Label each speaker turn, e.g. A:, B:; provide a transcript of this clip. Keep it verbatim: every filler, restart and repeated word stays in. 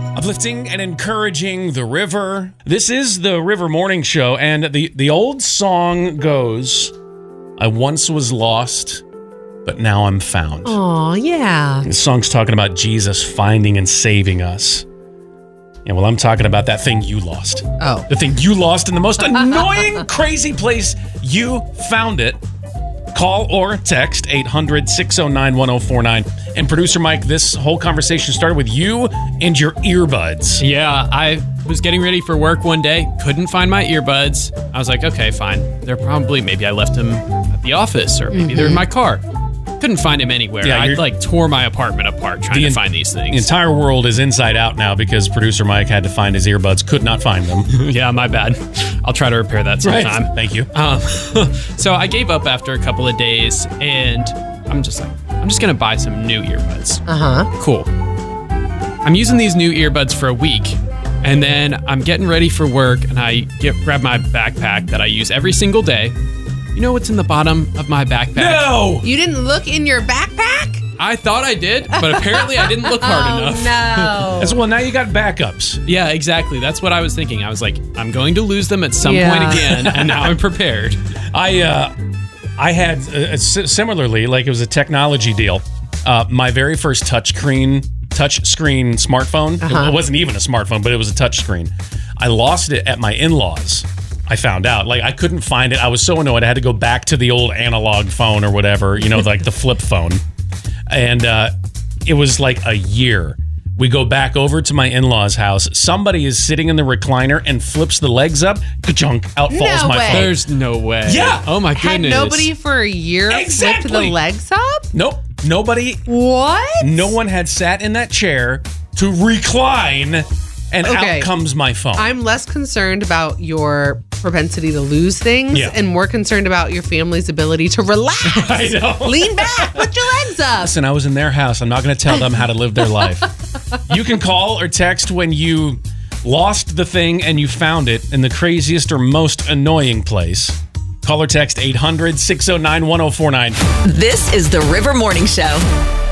A: Uplifting and encouraging the river. This is the River Morning Show, and the, the old song goes, I once was lost, but now I'm found.
B: Oh, yeah.
A: The song's talking about Jesus finding and saving us. Yeah, well, I'm talking about that thing you lost.
B: Oh.
A: The thing you lost in the most annoying, crazy place you found it. Call or text eight hundred, six oh nine, one oh four nine. And producer Mike, this whole conversation started with you and your earbuds.
C: Yeah, I was getting ready for work one day, couldn't find my earbuds. I was like, okay, fine. They're probably, maybe I left them at the office or maybe mm-hmm. they're in my car. Couldn't find them anywhere. Yeah, I like tore my apartment apart trying the to find these things.
A: The entire world is inside out now because producer Mike had to find his earbuds, could not find them.
C: Yeah, my bad. I'll try to repair that sometime.
A: Right. Thank you.
C: Um, so I gave up after a couple of days, and I'm just like, I'm just going to buy some new earbuds.
B: Uh-huh.
C: Cool. I'm using these new earbuds for a week, and then I'm getting ready for work, and I get grab my backpack that I use every single day. You know what's in the bottom of my backpack?
A: No!
B: You didn't look in your backpack?
C: I thought I did, but apparently I didn't look hard
B: oh,
C: enough.
B: No.
A: As well, now you got backups.
C: Yeah, exactly. That's what I was thinking. I was like, I'm going to lose them at some
B: yeah.
C: point again, and now I'm prepared.
A: I uh, I had uh, similarly, like it was a technology deal. Uh, my very first touchscreen touch screen smartphone.
B: Uh-huh.
A: It wasn't even a smartphone, but it was a touch screen. I lost it at my in-laws. I found out. Like, I couldn't find it. I was so annoyed. I had to go back to the old analog phone or whatever, you know, like the flip phone. And uh, it was like a year. We go back over to my in-laws' house. Somebody is sitting in the recliner and flips the legs up. Ka-chunk, out falls
B: no
A: my
B: way.
A: phone.
C: There's no way.
A: Yeah.
C: Oh, my
B: Had
C: goodness.
B: nobody for a year
A: Exactly.
B: flipped the legs up?
A: Nope. Nobody.
B: What?
A: No one had sat in that chair to recline, and
B: Okay.
A: out comes my phone.
B: I'm less concerned about your propensity to lose things
A: Yeah.
B: and more concerned about your family's ability to relax.
A: I know.
B: Lean back, put your legs up.
A: Listen, I was in their house. I'm not going to tell them how to live their life. You can call or text when you lost the thing and you found it in the craziest or most annoying place. Call or text eight hundred, six oh nine, one oh four nine.
D: This is the River Morning Show.